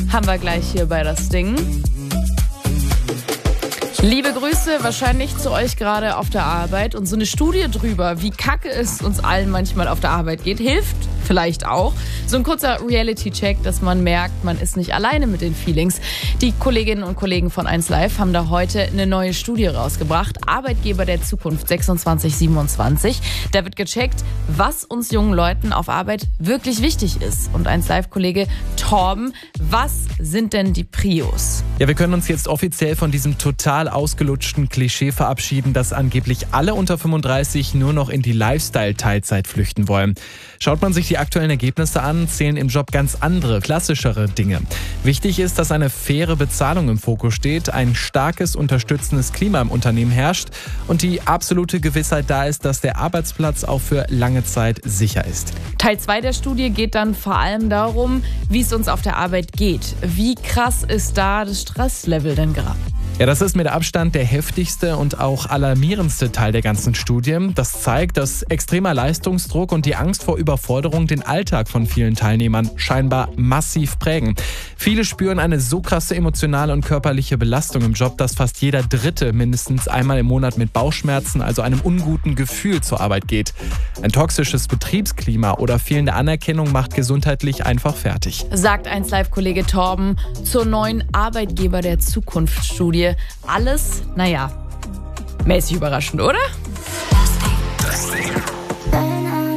haben wir gleich hier bei das Ding. Liebe Grüße wahrscheinlich zu euch gerade auf der Arbeit. Und so eine Studie drüber, wie kacke es uns allen manchmal auf der Arbeit geht, hilft vielleicht auch. So ein kurzer Reality-Check, dass man merkt, man ist nicht alleine mit den Feelings. Die Kolleginnen und Kollegen von 1Live haben da heute eine neue Studie rausgebracht. Arbeitgeber der Zukunft 2627. Da wird gecheckt, was uns jungen Leuten auf Arbeit wirklich wichtig ist. Und 1Live-Kollege Torben, was sind denn die Prios? Ja, wir können uns jetzt offiziell von diesem total ausgelutschten Klischee verabschieden, dass angeblich alle unter 35 nur noch in die Lifestyle-Teilzeit flüchten wollen. Schaut man sich die aktuellen Ergebnisse an, zählen im Job ganz andere, klassischere Dinge. Wichtig ist, dass eine faire Bezahlung im Fokus steht, ein starkes, unterstützendes Klima im Unternehmen herrscht und die absolute Gewissheit da ist, dass der Arbeitsplatz auch für lange Zeit sicher ist. Teil 2 der Studie geht dann vor allem darum, wie es uns auf der Arbeit geht. Wie krass ist da das Stresslevel denn gerade? Ja, das ist mit Abstand der heftigste und auch alarmierendste Teil der ganzen Studie. Das zeigt, dass extremer Leistungsdruck und die Angst vor Überforderung den Alltag von vielen Teilnehmern scheinbar massiv prägen. Viele spüren eine so krasse emotionale und körperliche Belastung im Job, dass fast jeder Dritte mindestens einmal im Monat mit Bauchschmerzen, also einem unguten Gefühl, zur Arbeit geht. Ein toxisches Betriebsklima oder fehlende Anerkennung macht gesundheitlich einfach fertig. Sagt 1Live-Kollege Torben zur neuen Arbeitgeber der Zukunft-Studie. Alles, mäßig überraschend, oder?